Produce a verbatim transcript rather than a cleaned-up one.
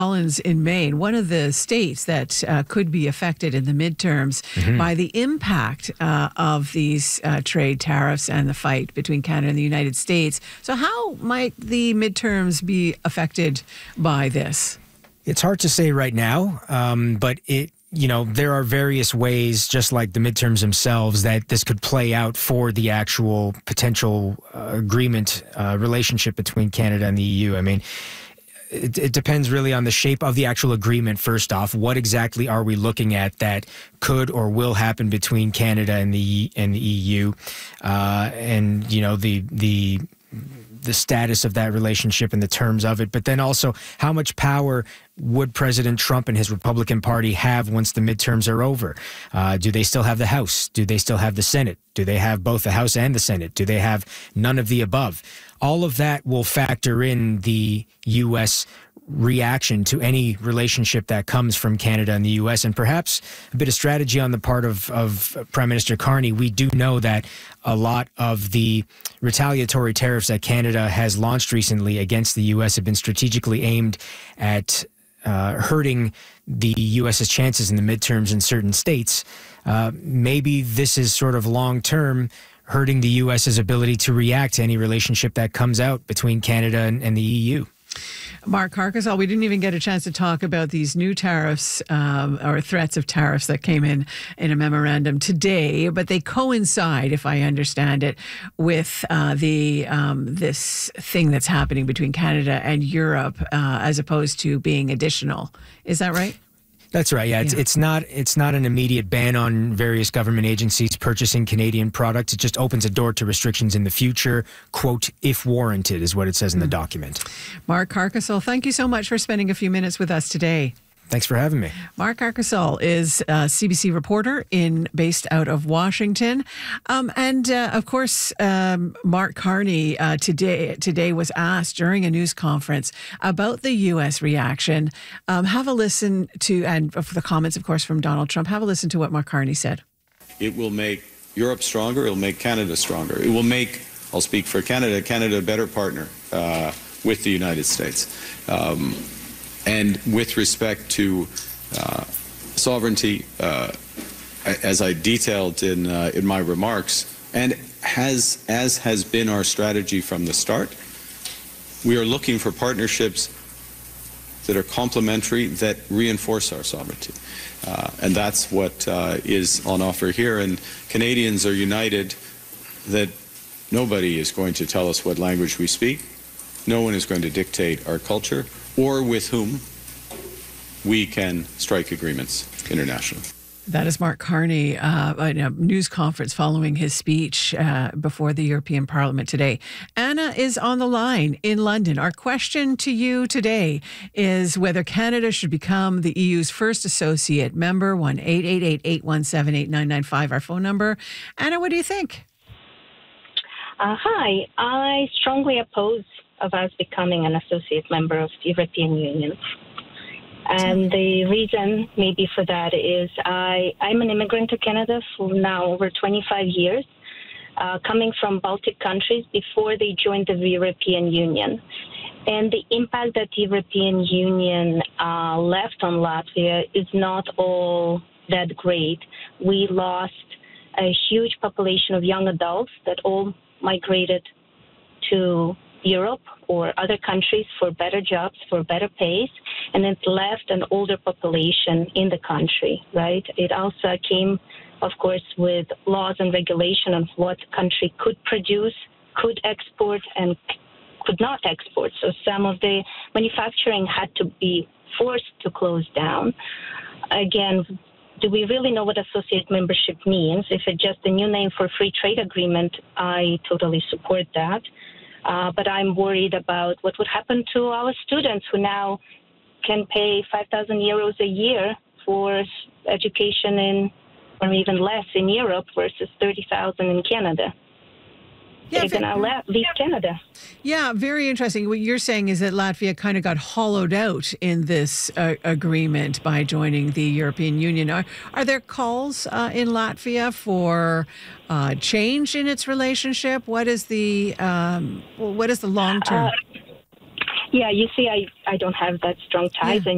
Collins in Maine, one of the states that uh, could be affected in the midterms mm-hmm. by the impact uh, of these uh, trade tariffs and the fight between Canada and the United States. So how might the midterms be affected by this? It's hard to say right now, um, but it you know, there are various ways, just like the midterms themselves, that this could play out for the actual potential uh, agreement uh, relationship between Canada and the E U. I mean, It, it depends really on the shape of the actual agreement, first off. What exactly are we looking at that could or will happen between Canada and the and the E U? Uh, and, you know, the the the status of that relationship and the terms of it. But then also, how much power would President Trump and his Republican Party have once the midterms are over? Uh, do they still have the House? Do they still have the Senate? Do they have both the House and the Senate? Do they have none of the above? All of that will factor in the U S reaction to any relationship that comes from Canada and the U S, and perhaps a bit of strategy on the part of, of Prime Minister Carney. We do know that a lot of the retaliatory tariffs that Canada has launched recently against the U S have been strategically aimed at uh, hurting the U.S.'s chances in the midterms in certain states. Uh, maybe this is sort of long-term hurting the U S.'s ability to react to any relationship that comes out between Canada and, and the E U. Mark Carcasole, we didn't even get a chance to talk about these new tariffs um, or threats of tariffs that came in in a memorandum today, but they coincide, if I understand it, with uh, the um, this thing that's happening between Canada and Europe, uh, as opposed to being additional. Is that right? That's right. Yeah, it's yeah. it's not it's not an immediate ban on various government agencies purchasing Canadian products. It just opens a door to restrictions in the future, quote, if warranted, is what it says in the document. Mark Carcasole, thank you so much for spending a few minutes with us today. Thanks for having me. Mark Carcasole is a C B C reporter in based out of Washington. Um, and, uh, of course, um, Mark Carney uh, today today was asked during a news conference about the U S reaction. Um, have a listen to, and for the comments, of course, from Donald Trump, have a listen to what Mark Carney said. It will make Europe stronger. It will make Canada stronger. It will make, I'll speak for Canada, Canada a better partner uh, with the United States. Um, And with respect to uh, sovereignty, uh, as I detailed in uh, in my remarks, and has as has been our strategy from the start, we are looking for partnerships that are complementary, that reinforce our sovereignty, uh, and that's what uh, is on offer here. And Canadians are united that nobody is going to tell us what language we speak. No one is going to dictate our culture, or with whom we can strike agreements internationally. That is Mark Carney uh, in a news conference following his speech uh, before the European Parliament today. Anna is on the line in London. Our question to you today is whether Canada should become the E U's first associate member. one eight eight eight, eight one seven, eight nine nine five, our phone number. Anna, what do you think? Uh, hi. I strongly oppose of us becoming an associate member of the European Union. And the reason maybe for that is I, I'm an immigrant to Canada for now over twenty-five years, uh, coming from Baltic countries before they joined the European Union. And the impact that the European Union uh, left on Latvia is not all that great. We lost a huge population of young adults that all migrated to Europe or other countries for better jobs, for better pays, and it left an older population in the country, right? It also came, of course, with laws and regulation of what the country could produce, could export, and could not export. So some of the manufacturing had to be forced to close down. Again, do we really know what associate membership means? If it's just a new name for free trade agreement, I totally support that. Uh, but I'm worried about what would happen to our students who now can pay five thousand euros a year for education in, or even less in Europe versus thirty thousand in Canada. Yeah, They're going to leave Canada. Yeah, very interesting. What you're saying is that Latvia kind of got hollowed out in this uh, agreement by joining the European Union. Are, are there calls uh, in Latvia for uh, change in its relationship? What is the um, what is the long term? Uh, yeah, you see, I, I don't have that strong ties. Yeah.